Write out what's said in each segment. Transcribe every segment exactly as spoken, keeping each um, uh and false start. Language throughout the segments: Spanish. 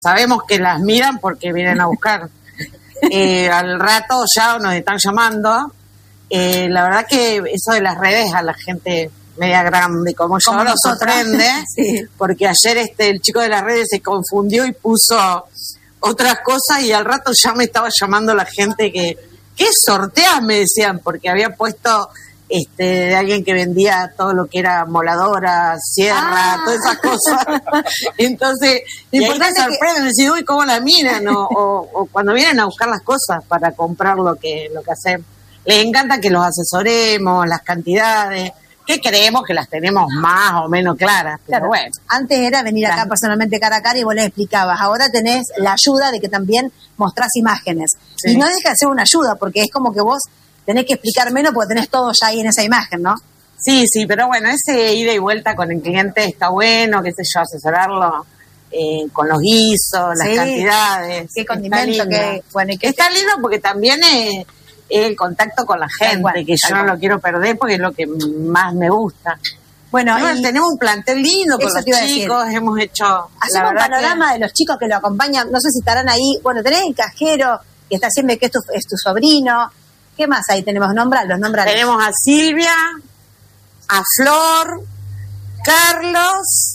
sabemos que las miran porque vienen a buscar. eh, al rato ya nos están llamando. Eh, la verdad que eso de las redes a la gente media grande como yo como nos sorprende, sí. Porque ayer este el chico de las redes se confundió y puso otras cosas y al rato ya me estaba llamando la gente que ¿qué sorteas? Me decían, porque había puesto este de alguien que vendía todo lo que era moladora, sierra, ah. todas esas cosas. Entonces, y ahí me sorprenden, me dicen, uy, ¿cómo la miran? O, o, o cuando vienen a buscar las cosas para comprar lo que, lo que hacemos. Les encanta que los asesoremos, las cantidades, que creemos que las tenemos más o menos claras, pero claro, bueno. Antes era venir acá claro. personalmente cara a cara y vos les explicabas, ahora tenés la ayuda de que también mostrás imágenes. Sí. Y no deja de ser una ayuda, porque es como que vos tenés que explicar menos porque tenés todo ya ahí en esa imagen, ¿no? Sí, sí, pero bueno, ese ida y vuelta con el cliente está bueno, qué sé yo, asesorarlo eh, con los guisos, las sí. cantidades. Qué condimento, que bueno, y que está lindo porque también es el contacto con la gente, igual, que yo no lo quiero perder porque es lo que más me gusta. Bueno, y tenemos un plantel lindo con los chicos, hemos hecho... Hacemos un panorama que... de los chicos que lo acompañan, no sé si estarán ahí, bueno, tenés el cajero, que está siempre que es tu, es tu sobrino, ¿qué más ahí tenemos? Nombrarlos, nombrarlos. Tenemos a Silvia, a Flor, Carlos...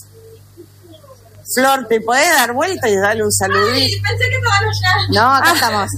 Flor, ¿te podés dar vuelta y darle un saludito? Ay, pensé que estaban allá. No, acá estamos.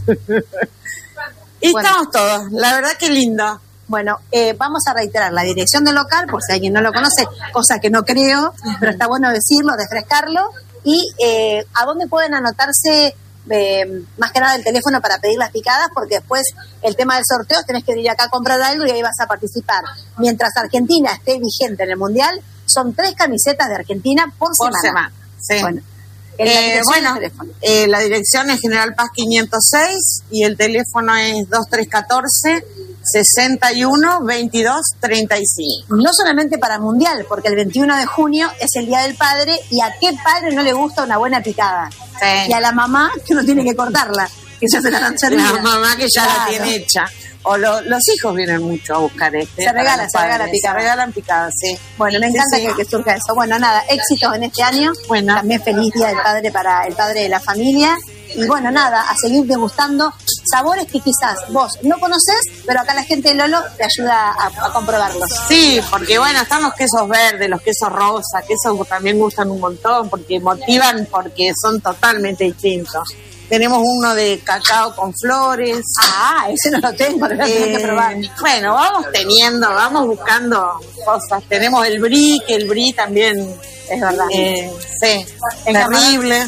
Y bueno, estamos todos, la verdad que lindo. Bueno, eh, vamos a reiterar la dirección del local, por si alguien no lo conoce, cosa que no creo, uh-huh. pero está bueno decirlo, refrescarlo. Y eh, a dónde pueden anotarse, eh, más que nada el teléfono para pedir las picadas, porque después el tema del sorteo tenés que ir acá a comprar algo y ahí vas a participar. Mientras Argentina esté vigente en el Mundial, son tres camisetas de Argentina por, por semana. semana. Sí. Bueno. Eh, bueno, eh, la dirección es General Paz quinientos seis y el teléfono es dos tres uno cuatro, seis uno, veintidós, treinta y cinco. No solamente para Mundial, porque el veintiuno de junio es el Día del Padre y a qué padre no le gusta una buena picada. Sí. Y a la mamá que no tiene que cortarla, que ya se la dan servida. La mamá que ya claro. la tiene hecha. O lo, los hijos vienen mucho a buscar este. Se regala, se regala picada. Se regalan picadas, sí. Bueno, me encanta sí, sí. Que, que surja eso. Bueno, nada, éxitos en este año. Bueno. También feliz Día del Padre para el padre de la familia. Y bueno, nada, a seguir degustando sabores que quizás vos no conocés, pero acá la gente de Lolo te ayuda a, a comprobarlos. Sí, porque bueno, están los quesos verdes, los quesos rosa, que esos también gustan un montón, porque motivan, porque son totalmente distintos. Tenemos uno de cacao con flores. Ah, ese no lo tengo, lo tengo eh, que probar. Bueno, vamos teniendo, vamos buscando cosas. Tenemos el brie, que el brie también es verdad. Eh, sí, es terrible.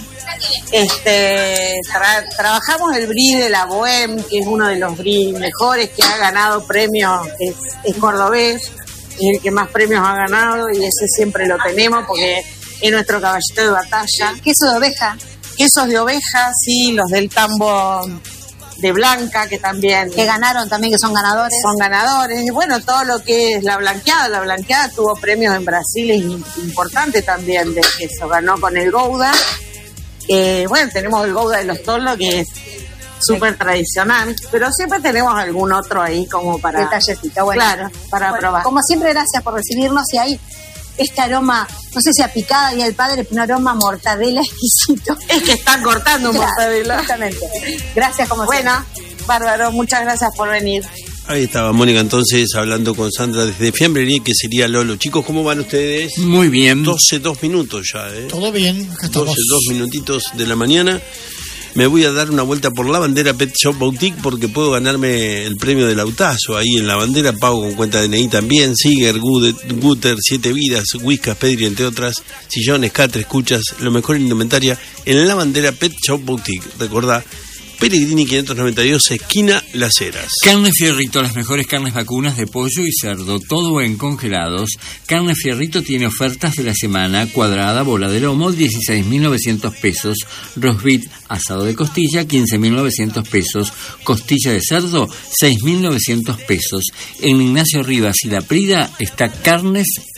Este, tra- trabajamos el brie de la Bohème, que es uno de los brie mejores, que ha ganado premios, es, es cordobés, es el que más premios ha ganado y ese siempre lo tenemos porque es nuestro caballito de batalla. Queso de oveja. Quesos de oveja, sí, los del tambo de Blanca, que también... Que ganaron también, que son ganadores. Son ganadores. Y bueno, todo lo que es la blanqueada. La blanqueada tuvo premios en Brasil, es importante también de queso. Ganó con el Gouda. Eh, bueno, tenemos el Gouda de los Tolos, que es súper tradicional, pero siempre tenemos algún otro ahí como para... Detallecito, bueno. Claro, para bueno, probar. Como siempre, gracias por recibirnos y ahí... Este aroma, no sé si a picada y al padre, pero un aroma mortadela exquisito. Es que están cortando claro, mortadela. Exactamente. Gracias como Bueno, siempre. Bárbaro, muchas gracias por venir. Ahí estaba Mónica entonces hablando con Sandra desde Fiambrerí, que sería Lolo. Chicos, ¿cómo van ustedes? Muy bien. doce, dos minutos ya, ¿eh? Todo bien, acá estamos. doce, dos minutitos de la mañana. Me voy a dar una vuelta por la bandera Pet Shop Boutique porque puedo ganarme el premio del autazo. Ahí en la bandera pago con cuenta de D N I también. Siger, Guter, Siete Vidas, Whiskas, Pedri, entre otras. Sillones, Catre, escuchas, lo mejor en indumentaria en la bandera Pet Shop Boutique. Recordá, Pellegrini quinientos noventa y dos, esquina Las Heras. Carne Fierrito, las mejores carnes vacunas de pollo y cerdo, todo en congelados. Carne Fierrito tiene ofertas de la semana: cuadrada, bola de lomo, dieciséis mil novecientos pesos. Roast beef, asado de costilla, quince mil novecientos pesos. Costilla de cerdo, seis mil novecientos pesos. En Ignacio Rivas y La Prida está Carnes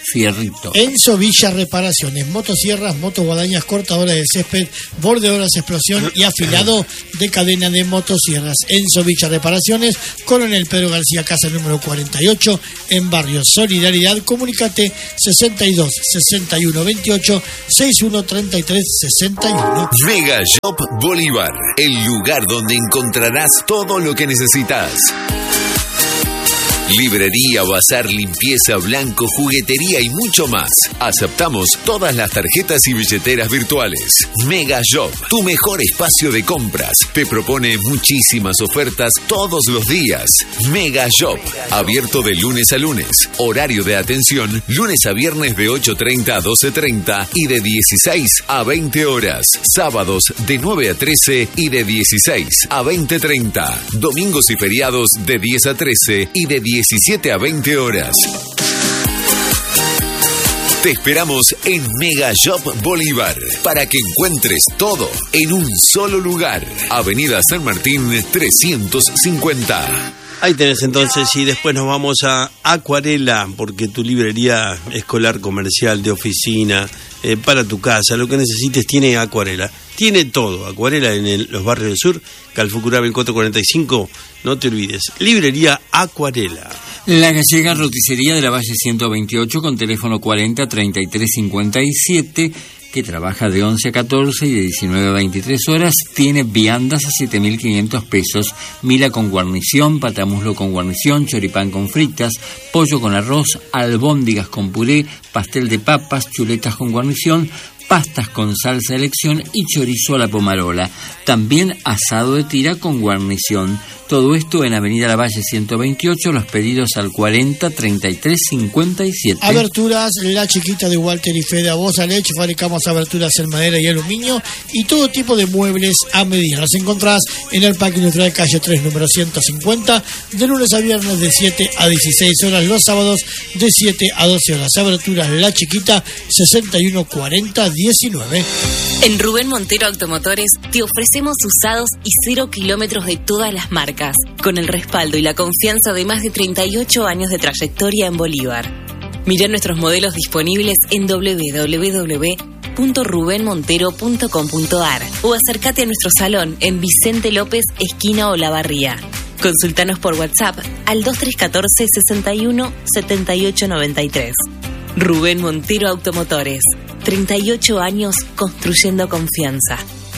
Fierrito. Enzo Villa Reparaciones, motosierras, motoguadañas, cortadoras de césped, bordeadoras, explosión y afilado de cadena de motosierras. Enzo Villa Reparaciones, Coronel Pedro García Casa número cuarenta y ocho, en Barrio Solidaridad. Comunícate sesenta y dos, sesenta y uno, veintiocho, sesenta y uno, treinta y tres, sesenta y uno. Mega Shop Bolívar, el lugar donde encontrarás todo lo que necesitas. Librería, bazar, limpieza, blanco, juguetería y mucho más. Aceptamos todas las tarjetas y billeteras virtuales. Mega Shop, tu mejor espacio de compras. Te propone muchísimas ofertas todos los días. Mega Shop, abierto de lunes a lunes. Horario de atención, lunes a viernes de ocho treinta a doce treinta y de dieciséis a veinte horas. Sábados de nueve a trece y de dieciséis a veinte treinta. Domingos y feriados de diez a trece y de diecisiete a veinte horas. Te esperamos en Mega Shop Bolívar para que encuentres todo en un solo lugar. Avenida San Martín trescientos cincuenta. Ahí tenés entonces, y después nos vamos a Acuarela, porque tu librería escolar, comercial, de oficina, eh, para tu casa, lo que necesites tiene Acuarela. Tiene todo. Acuarela en el, los barrios del sur, Calfucuraba cuatrocientos cuarenta y cinco, no te olvides. Librería Acuarela. La Gallega Roticería de la Valle ciento veintiocho con teléfono cuarenta, treinta y tres, cincuenta y siete, que trabaja de once a catorce y de diecinueve a veintitrés horas. Tiene viandas a siete mil quinientos pesos, mila con guarnición, patamuslo con guarnición, choripán con fritas, pollo con arroz, albóndigas con puré, pastel de papas, chuletas con guarnición, pastas con salsa de elección y chorizo a la pomarola. También asado de tira con guarnición. Todo esto en Avenida Lavalle ciento veintiocho, los pedidos al cuarenta, treinta y tres, cincuenta y siete. Aberturas La Chiquita de Walter y Fede Abozalech. Fabricamos aberturas en madera y aluminio y todo tipo de muebles a medida. Las encontrás en el Parque Industrial Calle tres, número ciento cincuenta, de lunes a viernes de siete a dieciséis horas, los sábados de siete a doce horas. Aberturas La Chiquita, sesenta y uno, cuarenta, diecinueve. En Rubén Montero Automotores te ofrecemos usados y cero kilómetros de todas las marcas, con el respaldo y la confianza de más de treinta y ocho años de trayectoria en Bolívar. Mirá nuestros modelos disponibles en doble u doble u doble u punto rubén montero punto com punto a r o acércate a nuestro salón en Vicente López, esquina Olavarría. Consultanos por WhatsApp al dos tres uno cuatro, sesenta y uno, setenta y ocho noventa y tres. Rubén Montero Automotores, treinta y ocho años construyendo confianza.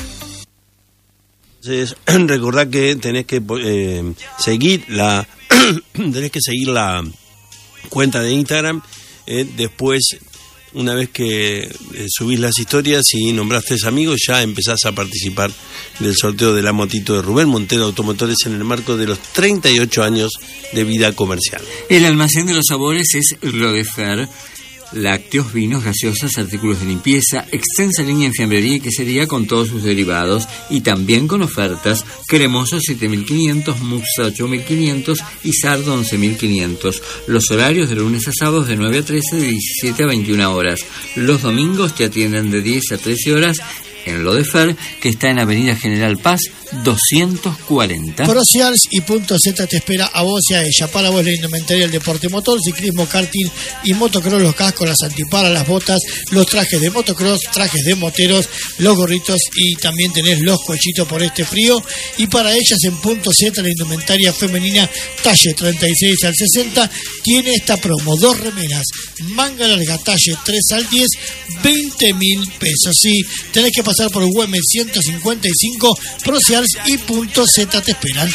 Entonces, recordá que tenés que eh, seguir la tenés que seguir la cuenta de Instagram. Eh, después, una vez que eh, subís las historias y nombraste amigos, ya empezás a participar del sorteo de la motito de Rubén Montero Automotores en el marco de los treinta y ocho años de vida comercial. El almacén de los sabores es Rodefer. Lácteos, vinos, gaseosas, artículos de limpieza, extensa línea en fiambrería y quesería con todos sus derivados y también con ofertas: cremoso siete mil quinientos, mousse ocho mil quinientos y sardo once mil quinientos. Los horarios de lunes a sábados de nueve a trece, de diecisiete a veintiuna horas. Los domingos te atienden de diez a trece horas en Lodefer, que está en Avenida General Paz doscientos cuarenta. Procials y Punto Z te espera a vos y a ella. Para vos la indumentaria, el deporte motor, ciclismo, karting y motocross, los cascos, las antiparas, las botas, los trajes de motocross, trajes de moteros, los gorritos y también tenés los cuellitos por este frío. Y para ellas en Punto Z, la indumentaria femenina talle treinta y seis al sesenta tiene esta promo: dos remeras, manga larga talle tres al diez, veinte mil pesos. Sí, tenés que pasar por Güemes ciento cincuenta y cinco, Procials y Punto Z te esperan.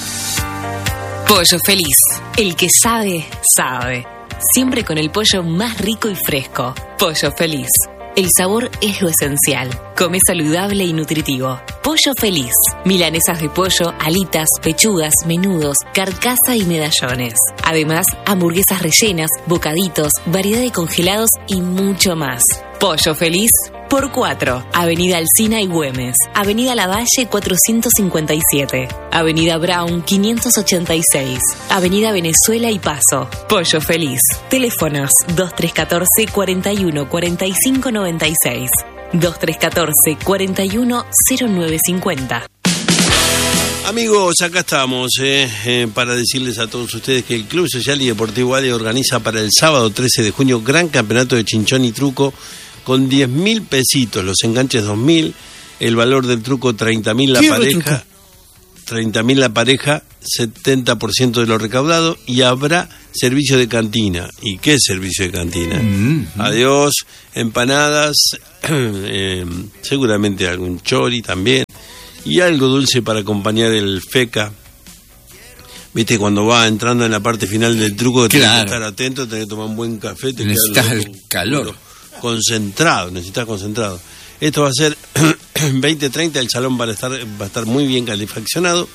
Pollo Feliz, el que sabe, sabe. Siempre con el pollo más rico y fresco. Pollo Feliz. El sabor es lo esencial. Come saludable y nutritivo. Pollo Feliz. Milanesas de pollo, alitas, pechugas, menudos, carcasa y medallones. Además, hamburguesas rellenas, bocaditos, variedad de congelados y mucho más. Pollo Feliz por cuatro. Avenida Alsina y Güemes. Avenida Lavalle cuatrocientos cincuenta y siete. Avenida Brown quinientos ochenta y seis. Avenida Venezuela y Paso. Pollo Feliz. Teléfonos dos tres uno cuatro, cuarenta y uno, cuarenta y cinco noventa y seis. dos tres uno cuatro, cuarenta y uno, cero nueve cincuenta. Amigos, acá estamos eh, eh, para decirles a todos ustedes que el Club Social y Deportivo Ale organiza para el sábado trece de junio gran campeonato de chinchón y truco con diez mil pesitos, los enganches dos mil, el valor del truco treinta mil la pareja, treinta mil la pareja, setenta por ciento de lo recaudado y habrá servicio de cantina. ¿Y qué servicio de cantina? Mm-hmm. Adiós, empanadas, eh, seguramente algún chori también. Y algo dulce para acompañar el feca. Viste, cuando va entrando en la parte final del truco, claro, tenés que estar atento, tenés que tomar un buen café. Te necesitas el calor. Concentrado, necesitas concentrado. Esto va a ser veinte treinta, el salón va a estar, va a estar muy bien calefaccionado.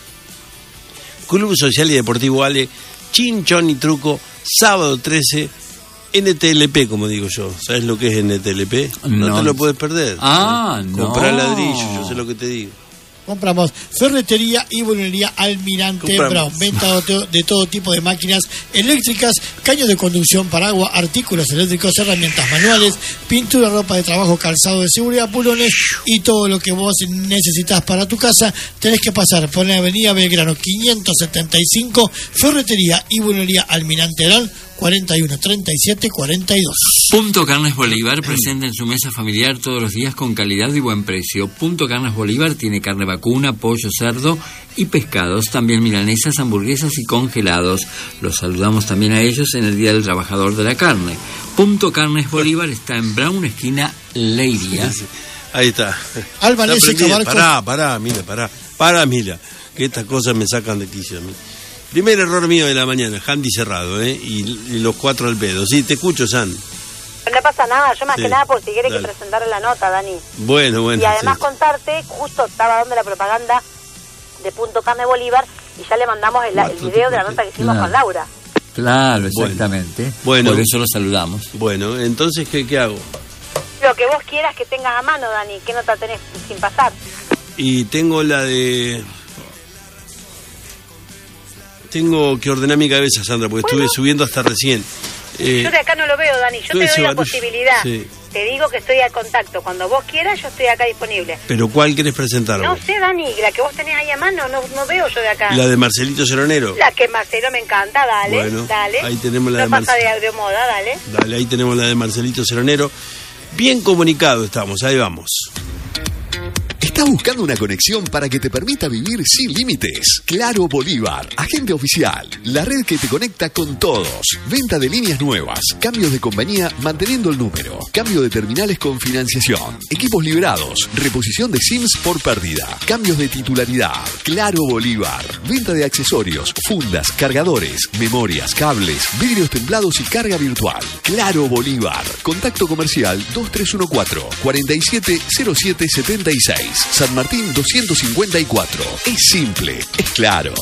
Club Social y Deportivo Ale, chinchón y truco, sábado trece, N T L P, como digo yo. ¿Sabes lo que es N T L P? No, no te lo puedes perder. Ah, no. Comprar ladrillo, yo sé lo que te digo. Compramos ferretería y bolería Almirante Brown. Venta de todo tipo de máquinas eléctricas, caños de conducción, paraguas, artículos eléctricos, herramientas manuales, pintura, ropa de trabajo, calzado de seguridad, pulones y todo lo que vos necesitas para tu casa. Tenés que pasar por la avenida Belgrano quinientos setenta y cinco, ferretería y bolería Almirante Brown, cuarenta y uno treinta y siete cuarenta y dos. Punto Carnes Bolívar presenta en su mesa familiar todos los días con calidad y buen precio. Punto Carnes Bolívar tiene carne vacuna, pollo, cerdo y pescados, también milanesas, hamburguesas y congelados. Los saludamos también a ellos en el Día del Trabajador de la Carne. Punto Carnes Bolívar está en Brown, esquina Leiria. Sí, sí. Ahí está. Albanese Cabarco. Pará, pará, mira, pará. Pará, mira, que estas cosas me sacan de quicio a mí. Primer error mío de la mañana, handy cerrado, ¿eh? Y, y los cuatro al pedo. Sí, te escucho, San. No pasa nada, yo más sí, que nada porque si quieres que presentar la nota, Dani. Bueno, bueno. Y además sí. contarte, justo estaba dando la propaganda de Punto Carne Bolívar y ya le mandamos el, el video de la nota que hicimos claro. con Laura. Claro, exactamente. Bueno. Por eso lo saludamos. Bueno, entonces, ¿qué, qué hago? Lo que vos quieras que tengas a mano, Dani. ¿Qué nota tenés sin pasar? Y tengo la de... Tengo que ordenar mi cabeza, Sandra, porque bueno. estuve subiendo hasta recién. Eh, yo de acá no lo veo, Dani. Yo te doy la posibilidad. Sí. Te digo que estoy al contacto. Cuando vos quieras, yo estoy acá disponible. ¿Pero cuál querés presentar? No sé, Dani. La que vos tenés ahí a mano, no, no veo yo de acá. ¿La de Marcelito Ceronero? La que Marcelo me encanta, dale. Bueno, dale. Ahí tenemos la no de Marcelito. No Marce... pasa de, de moda, dale. Dale, ahí tenemos la de Marcelito Ceronero. Bien comunicado estamos, ahí vamos. ¿Estás buscando una conexión para que te permita vivir sin límites? Claro Bolívar, agente oficial, la red que te conecta con todos. Venta de líneas nuevas, cambios de compañía manteniendo el número, cambio de terminales con financiación, equipos liberados, reposición de SIMs por pérdida, cambios de titularidad. Claro Bolívar, venta de accesorios, fundas, cargadores, memorias, cables, vidrios templados y carga virtual. Claro Bolívar, contacto comercial dos tres uno cuatro, cuatro siete cero siete siete seis. San Martín doscientos cincuenta y cuatro. Es simple, es claro.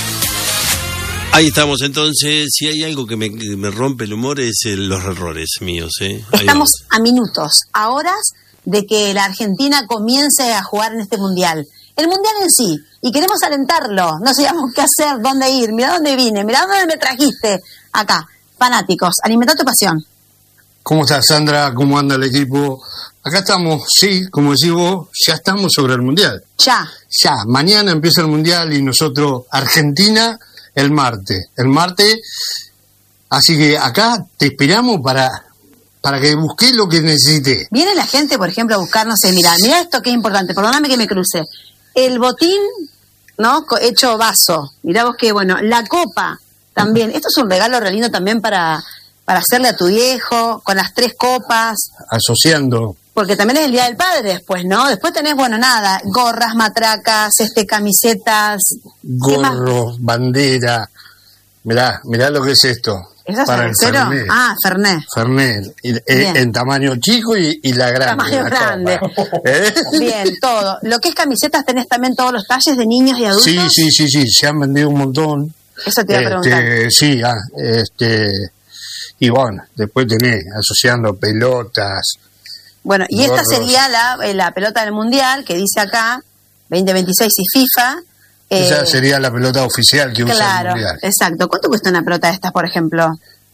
Ahí estamos entonces. Si hay algo que me, que me rompe el humor es el, los errores míos. ¿eh? Estamos a minutos, a horas de que la Argentina comience a jugar en este mundial. El mundial en sí. Y queremos alentarlo. No sabíamos qué hacer, dónde ir. Mirá dónde vine, mirá dónde me trajiste. Acá, fanáticos, alimenta tu pasión. ¿Cómo estás, Sandra? ¿Cómo anda el equipo? Acá estamos, sí, como decís vos, ya estamos sobre el Mundial. Ya. Ya, mañana empieza el Mundial y nosotros, Argentina, el martes. El martes, así que acá te esperamos para, para que busques lo que necesites. Viene la gente, por ejemplo, a buscar, no sé, mira, mira esto que es importante, perdóname que me cruce. El botín, ¿no? Hecho vaso. Mirá vos que, bueno, la copa también. Esto es un regalo re lindo también para... para hacerle a tu viejo, con las tres copas. Asociando. Porque también es el Día del Padre después, ¿no? Después tenés, bueno, nada, gorras, matracas, este, camisetas. Gorros, bandera. Mirá, mirá lo que es esto. ¿Eso es para el cero? Ah, Fernet. Fernet. Y, eh, en tamaño chico y, y la grande. Tamaño la grande. ¿Eh? Bien, todo. Lo que es camisetas tenés también todos los talles de niños y adultos. Sí, sí, sí, sí. Se han vendido un montón. Eso te iba a preguntar. Este, sí, ah, este... Y bueno, después tenés asociando pelotas. Bueno, y gorros. Esta sería la, la pelota del Mundial, que dice acá, veinte veintiséis y FIFA. Esa eh, sería la pelota oficial que claro, usa el Mundial. Exacto. ¿Cuánto cuesta una pelota de estas, por ejemplo?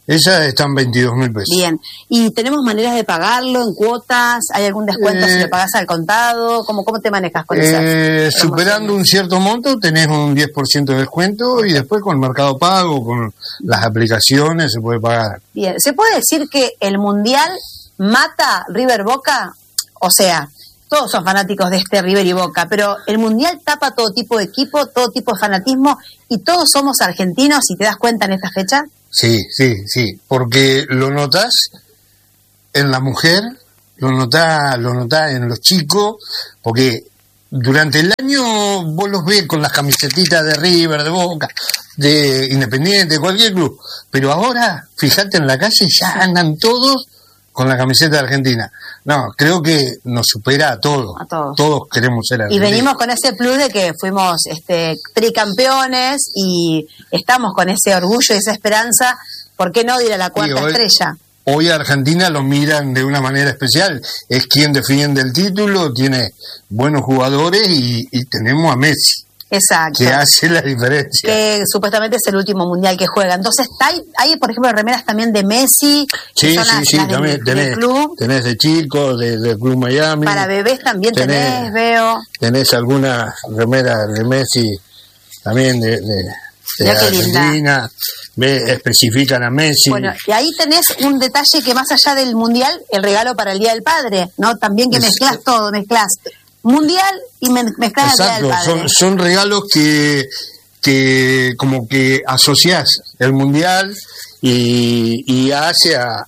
Esas están veintidós mil pesos. Bien. ¿Y tenemos maneras de pagarlo en cuotas? ¿Hay algún descuento eh, si lo pagás al contado? ¿Cómo, cómo te manejas con eso? Eh, superando un cierto monto tenés un diez por ciento de descuento y después con Mercado Pago, con las aplicaciones se puede pagar. Bien. ¿Se puede decir que el Mundial mata River Boca? O sea, todos son fanáticos de este River y Boca, pero el Mundial tapa todo tipo de equipo, todo tipo de fanatismo y todos somos argentinos, si te das cuenta en esta fecha. Sí, sí, sí, porque lo notás en la mujer, lo notás, lo notás en los chicos, porque durante el año vos los ves con las camisetitas de River, de Boca, de Independiente, de cualquier club, pero ahora, fíjate en la calle, ya andan todos con la camiseta de Argentina. No, creo que nos supera a todos. A todos. Todos queremos ser argentinos. Y venimos con ese plus de que fuimos este, tricampeones y estamos con ese orgullo y esa esperanza. ¿Por qué no de ir a la cuarta sí, hoy, estrella? Hoy a Argentina lo miran de una manera especial. Es quien defiende el título, tiene buenos jugadores y, y tenemos a Messi. Exacto. Que hace la diferencia. Que supuestamente es el último mundial que juega. Entonces, hay, hay por ejemplo, remeras también de Messi. Sí, sí, las, sí, las también del, tenés, del club. tenés de chicos, del de Club Miami. Para bebés también tenés, tenés veo. Tenés alguna remera de Messi también de, de, de Argentina. Ve, especifican a Messi. Bueno, y ahí tenés un detalle que más allá del mundial, el regalo para el Día del Padre, ¿no? También que es, mezclas eh, todo, mezclas mundial y mezclar el Día del Padre. Son, son regalos que, que como que asociás el mundial y, y hace a,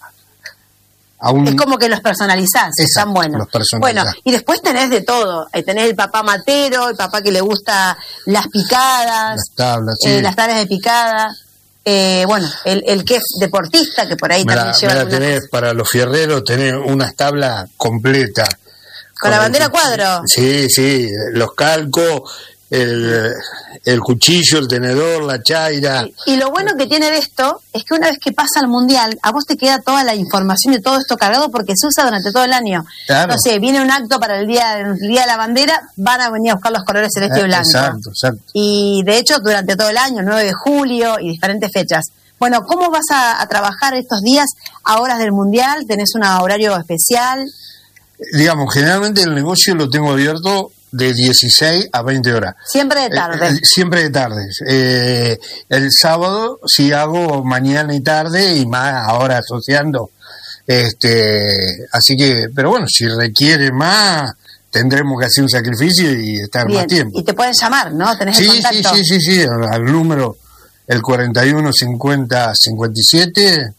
a un... Es como que los personalizás, exacto, están buenos. Bueno, y después tenés de todo. Tenés el papá matero, el papá que le gusta las picadas, las tablas, sí. eh, las tablas de picada. Eh, bueno, el, el que es deportista, que por ahí me también la, lleva me la tenés, cosa. Para los fierreros tenés unas tablas completas. ¿Con, ¿Con la bandera el, cuadro? Sí, sí, los calcos, el, el cuchillo, el tenedor, la chaira. Y, y lo bueno que tiene de esto es que una vez que pasa el mundial, a vos te queda toda la información de todo esto cargado porque se usa durante todo el año. Claro. No sé, viene un acto para el día, el día de la bandera, van a venir a buscar los colores celeste y blanco. Exacto, exacto. Y de hecho, durante todo el año, nueve de julio y diferentes fechas. Bueno, ¿cómo vas a, a trabajar estos días a horas del mundial? ¿Tenés un horario especial? Digamos, generalmente el negocio lo tengo abierto de dieciséis a veinte horas. Siempre de tarde. Eh, eh, siempre de tarde. Eh, el sábado sí hago mañana y tarde y más ahora asociando. Este, así que, pero bueno, si requiere más, tendremos que hacer un sacrificio y estar Bien. más tiempo. Y te pueden llamar, ¿no? ¿Tenés sí, el contacto? Sí, sí, sí, sí, al, al número, el cuarenta y uno cincuenta cincuenta y siete.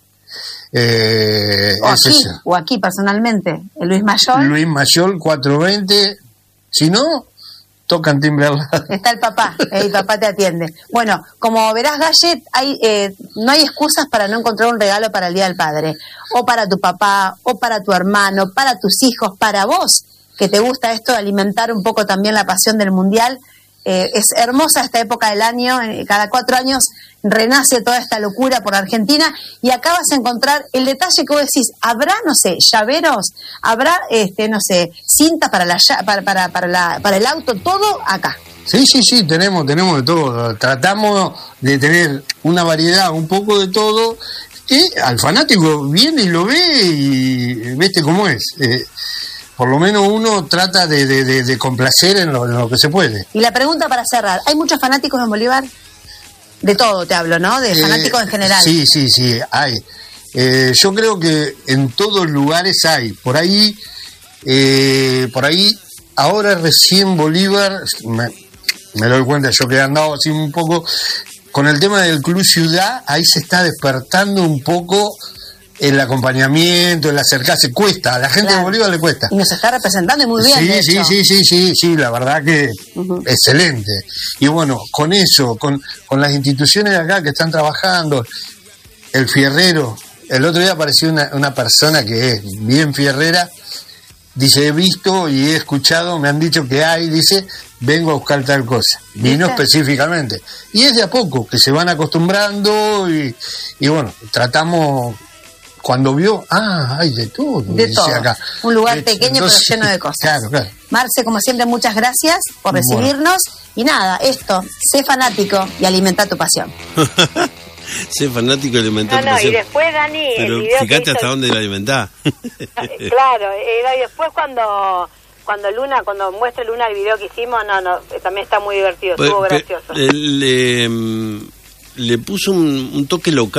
Eh, o, es aquí, eso. o aquí personalmente, el Luis Mayol. Luis Mayol, cuatrocientos veinte. Si no, tocan timbre al lado. Está el papá, el papá te atiende. Bueno, como verás, Gallet, hay, eh, no hay excusas para no encontrar un regalo para el Día del Padre. O para tu papá, o para tu hermano, para tus hijos, para vos, que te gusta esto de alimentar un poco también la pasión del Mundial. Eh, es hermosa esta época del año, cada cuatro años renace toda esta locura por Argentina y acá vas a encontrar el detalle que vos decís, habrá, no sé, llaveros, habrá, este, no sé, cinta para la para, para, para, la, para el auto, todo acá. Sí, sí, sí, tenemos, tenemos de todo, tratamos de tener una variedad, un poco de todo, y al fanático viene y lo ve y viste cómo es. Eh, Por lo menos uno trata de, de, de, de complacer en lo, en lo que se puede. Y la pregunta para cerrar, ¿hay muchos fanáticos en Bolívar? De todo te hablo, ¿no? De fanáticos eh, en general. Sí, sí, sí, hay. Eh, yo creo que en todos lugares hay. Por ahí, eh, por ahí, ahora recién Bolívar, me, me doy cuenta, yo que he andado así un poco, con el tema del Club Ciudad, ahí se está despertando un poco el acompañamiento, el acercarse, cuesta, a la gente claro. de Bolívar le cuesta. Y nos está representando y muy bien, sí, de sí, hecho. sí, sí, sí, sí, la verdad que uh-huh. excelente. Y bueno, con eso, con, con las instituciones de acá que están trabajando, el fierrero, el otro día apareció una, una persona que es bien fierrera, dice, he visto y he escuchado, me han dicho que hay, dice, vengo a buscar tal cosa. Vino ¿Viste? específicamente. Y es de a poco, que se van acostumbrando y, y bueno, tratamos... Cuando vio, ah, hay de todo. De todo. Acá. Un lugar de pequeño entonces, pero lleno de cosas. Claro, claro. Marce, como siempre, muchas gracias por recibirnos. Bueno. Y nada, esto, sé fanático y alimenta tu pasión. Sé fanático de alimentar. No, no, y después, Dani, pero el video fíjate que hasta hizo... dónde la alimentás. Claro, y después cuando cuando Luna, cuando muestra Luna el video que hicimos, no, no, también está muy divertido, estuvo gracioso. Le, le puso un, un toque local.